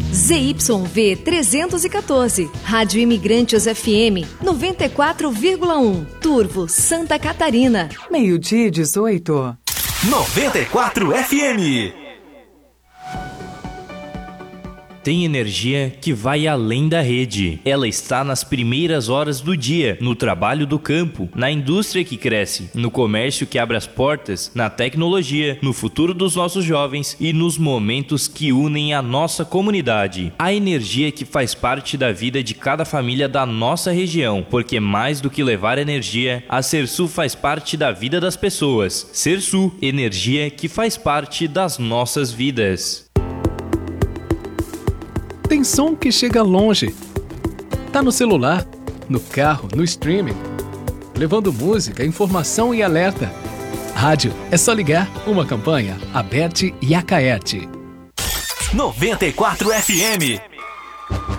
ZYV 314, Rádio Imigrantes FM 94,1, Turvo, Santa Catarina. 12:18. 94 FM. Tem energia que vai além da rede. Ela está nas primeiras horas do dia, no trabalho do campo, na indústria que cresce, no comércio que abre as portas, na tecnologia, no futuro dos nossos jovens e nos momentos que unem a nossa comunidade. A energia que faz parte da vida de cada família da nossa região, porque mais do que levar energia, a Sersul faz parte da vida das pessoas. Sersul, energia que faz parte das nossas vidas. Tem som que chega longe. Tá no celular, no carro, no streaming. Levando música, informação e alerta. Rádio, é só ligar. Uma campanha, Aberte e Acaerte. 94 FM.